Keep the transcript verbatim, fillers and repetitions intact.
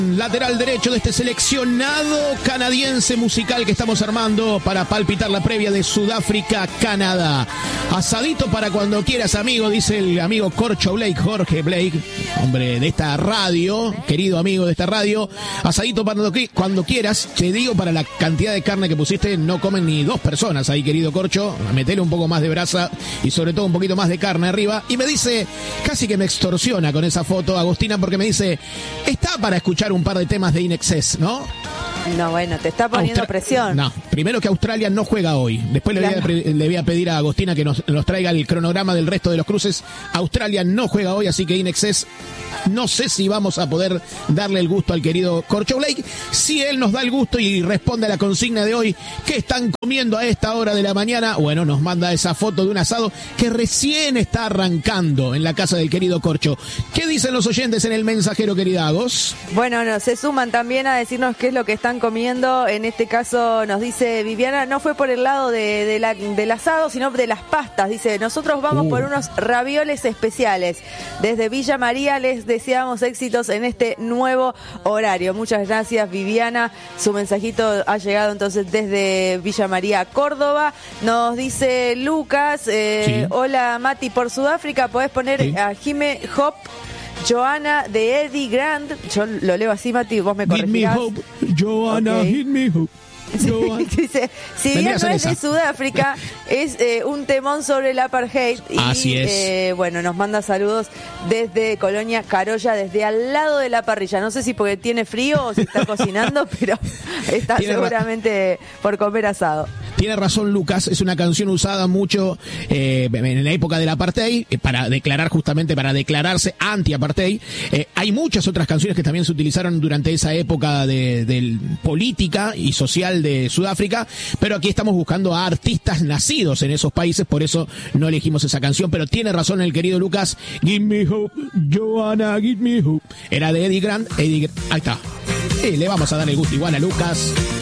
Lateral derecho de este seleccionado canadiense musical que estamos armando para palpitar la previa de Sudáfrica-Canadá. Asadito para cuando quieras, amigo, dice el amigo Corcho Blake, Jorge Blake, hombre de esta radio, querido amigo de esta radio. Asadito para cuando quieras, te digo, para la cantidad de carne que pusiste, no comen ni dos personas ahí, querido Corcho. Metele un poco más de brasa y sobre todo un poquito más de carne arriba. Y me dice, casi que me extorsiona con esa foto, Agostina, porque me dice, está para escuchar un par de temas de In Excess, ¿no? No, bueno, te está poniendo Austra- presión. No, primero que Australia no juega hoy. Después le voy, a, le voy a pedir a Agostina que nos, nos traiga el cronograma del resto de los cruces. Australia no juega hoy, así que In Excess, no sé si vamos a poder darle el gusto al querido Corcho Blake. Si él nos da el gusto y responde a la consigna de hoy, ¿qué están comiendo a esta hora de la mañana? Bueno, nos manda esa foto de un asado que recién está arrancando en la casa del querido Corcho. ¿Qué dicen los oyentes en el mensajero, querida Agos? Bueno, no, se suman también a decirnos qué es lo que están comiendo. En este caso nos dice Viviana, no fue por el lado de, de la, del asado, sino de las pastas. Dice, nosotros vamos uh. por unos ravioles especiales. Desde Villa María les deseamos éxitos en este nuevo horario. Muchas gracias, Viviana. Su mensajito ha llegado entonces desde Villa María, Córdoba. Nos dice Lucas, eh, sí. Hola Mati, por Sudáfrica podés poner sí. a Jime Hop, Joanna de Eddie Grant. Yo lo leo así, Mati, vos me corregirás. Hit me hope, Joanna, okay. Hit me hope. Dice, si bien no es de Sudáfrica, es eh, un temón sobre el apartheid. Y, así es. Eh, bueno, nos manda saludos desde Colonia Carolla, desde al lado de la parrilla. No sé si porque tiene frío o si está cocinando, pero está seguramente ra- por comer asado. Tiene razón Lucas, es una canción usada mucho eh, en la época del apartheid, eh, para declarar justamente, para declararse anti-apartheid. Eh, hay muchas otras canciones que también se utilizaron durante esa época de, de política y social de Sudáfrica, pero aquí estamos buscando a artistas nacidos en esos países, por eso no elegimos esa canción, pero tiene razón el querido Lucas. Give me hope, Joanna, give me hope. Era de Eddie Grant, Eddie Grant. Ahí está. Eh, le vamos a dar el gusto igual a Lucas.